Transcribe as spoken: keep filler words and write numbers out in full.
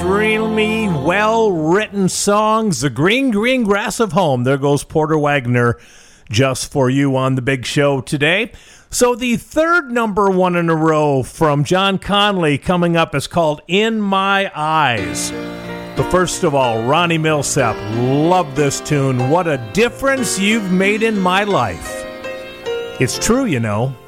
extremely well-written songs. The Green, Green Grass of Home. There goes Porter Wagoner just for you on the big show today. So the third number one in a row from John Conley coming up is called In My Eyes. But first of all, Ronnie Milsap, love this tune. What a difference you've made in my life. It's true, you know.